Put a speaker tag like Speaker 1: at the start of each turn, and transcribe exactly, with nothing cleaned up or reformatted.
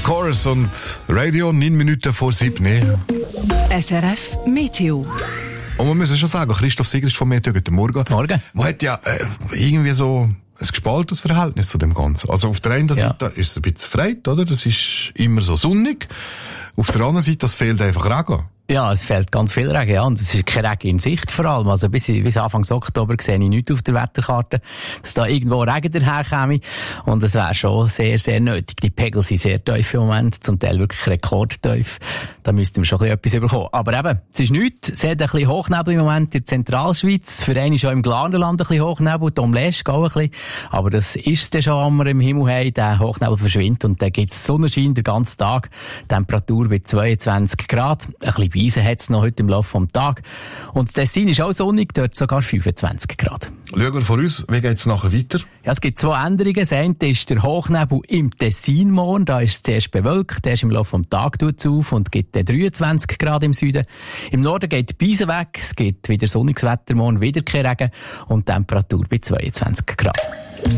Speaker 1: Chorus und Radio, neun Minuten vor sieben.
Speaker 2: S R F Meteo.
Speaker 1: Und wir müssen schon sagen, Christoph Sieger ist von Meteo. Guten Morgen.
Speaker 3: Morgen.
Speaker 1: Man hat ja äh, irgendwie so ein gespaltenes Verhältnis zu dem Ganzen. Also auf der einen ja. Seite ist es ein bisschen freit, oder? Das ist immer so sonnig. Auf der anderen Seite, das fehlt einfach Regen.
Speaker 3: Ja, es fehlt ganz viel Regen, ja. Und es ist kein Regen in Sicht vor allem. Also bis, bis Anfang Oktober sehe ich nichts auf der Wetterkarte, dass da irgendwo Regen daherkäme. Und es wäre schon sehr, sehr nötig. Die Pegel sind sehr tief im Moment, zum Teil wirklich rekordtief. Da müssten wir schon ein bisschen etwas bekommen. Aber eben, es ist nichts. Es hat ein bisschen Hochnebel im Moment in der Zentralschweiz. Für einen ist auch im Glarnerland ein bisschen Hochnebel, Tom Lesch auch ein bisschen. Aber das ist dann schon, wenn wir im Himmel haben. Der Hochnebel verschwindet und dann gibt es Sonnenschein den ganzen Tag. Temperatur bei zweiundzwanzig Grad. Ein bisschen Beise hat es noch heute im Laufe des Tages. Und das Tessin ist auch sonnig, dort sogar fünfundzwanzig Grad.
Speaker 1: Schauen wir von uns, wie geht es nachher weiter?
Speaker 3: Ja, es gibt zwei Änderungen. Das eine ist der Hochnebel im Tessin morgen. Da ist es zuerst bewölkt. Der ist im Laufe des Tages auf und gibt dann dreiundzwanzig Grad im Süden. Im Norden geht die Beise weg. Es gibt wieder sonniges Wetter morgen, wieder kein Regen und Temperatur bei zweiundzwanzig Grad.